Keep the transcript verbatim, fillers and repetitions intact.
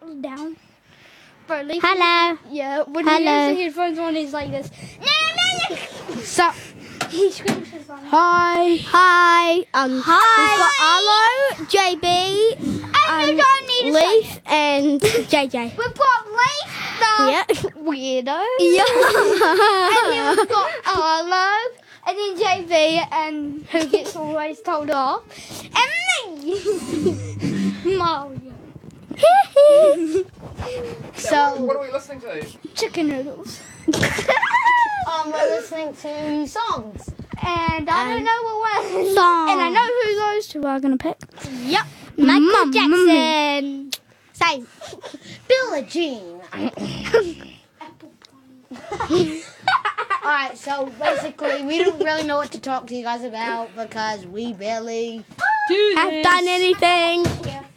down. But at least Hello. Yeah, when Hello. he has the headphones on, he's like this. So, He screams his phone. hi. Hi. Um, Hi. We've got Arlo, J B, And you don't need to Leaf, say it. and J J. We've got Leaf, the Yeah. weirdo. Yeah. And then we've got Arlo, and then J B, and who gets always told off, and me, Mario. So, What are we listening to? Chicken noodles. um, we're listening to songs. And I don't Um, know what one. Songs. And I know who those two are going to pick. Yep. Michael Mum, Jackson. Same. Billie Jean. Alright, so basically we don't really know what to talk to you guys about because we barely Do have done anything. Yeah.